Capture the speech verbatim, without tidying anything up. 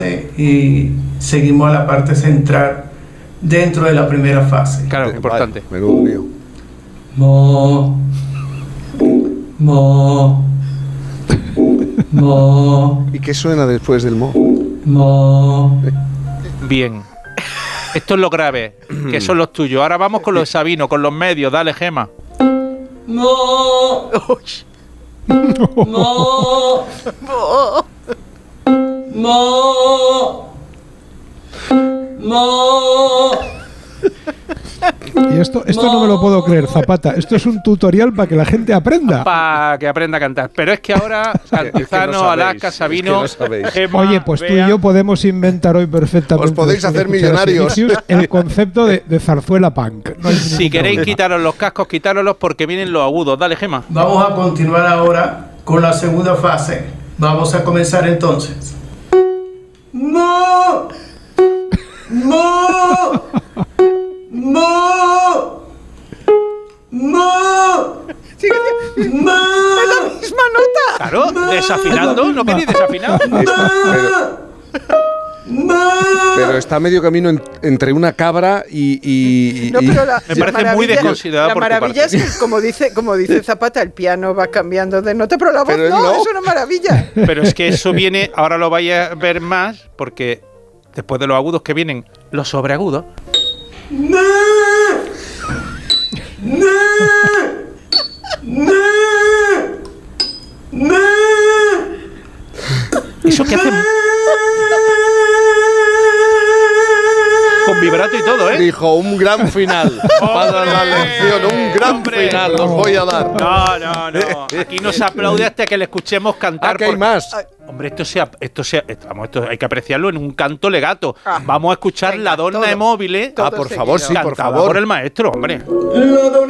y seguimos a la parte central dentro de la primera fase. Claro, es importante. Vale, menudo lío. Mo, mo, mo, ¿Y qué suena después del mo? mo. Bien. Esto es lo grave, que son los tuyos. Ahora vamos con los de Sabino, con los medios. Dale, Gema. Mo, mo, mo, mo. Y esto, esto no me lo puedo creer, Zapata. Esto es un tutorial para que la gente aprenda. Para que aprenda a cantar. Pero es que ahora, Cantizano, sabéis, Alaska, Sabino, es que no sabéis. Gema, Oye, pues tú Bea. y yo podemos inventar hoy perfectamente. Os podéis después de hacer escuchar a millonarios. Vinicius, el concepto de, de zarzuela punk. No hay Si ningún queréis problema. quitaros los cascos, quitároslos porque vienen los agudos. Dale, Gema. Vamos a continuar ahora con la segunda fase. Vamos a comenzar entonces. Mo, mo, mo, mo, mo. ¡Misma nota! Claro, desafinando. ¿No queréis desafinar? Pero, pero está a medio camino en- entre una cabra y... y- y- No, pero la, Me la parece muy maravilla- desconsiderado La por tu maravilla parte. es que, como dice, como dice Zapata, el piano va cambiando de nota, pero la voz Pero él no, no. es una maravilla. Pero es que eso viene, ahora lo vais a ver más, porque después de los agudos que vienen los sobreagudos. Ne, ne, ne, ne. Eso que hacen con vibrato y todo, ¿eh? Dijo, un gran final para la lección, un gran ¡Hombre! final os voy a dar. No, no, no. Aquí no se aplaude hasta que le escuchemos cantar. Ah, que hay porque- más. Hombre, esto se, esto se, vamos, esto hay que apreciarlo en un canto legato. Ah, Vamos a escuchar venga, la donna todo. de móviles Todo Ah, por seguido. favor, sí, por cantada favor. por el maestro, hombre. La donna